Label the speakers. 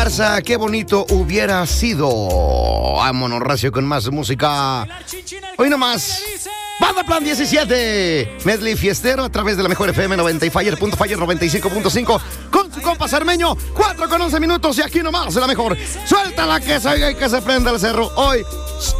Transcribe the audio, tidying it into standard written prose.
Speaker 1: Qué bonito hubiera sido. Vámonos, Racio, con más música. Hoy nomás. Banda Plan 17. Medley fiestero a través de la mejor FM 90 y Fire 95.5. Con su compa Cermeño. 4 con 11 minutos y aquí nomás la mejor. Suéltala que se oiga y que se prenda el cerro. Hoy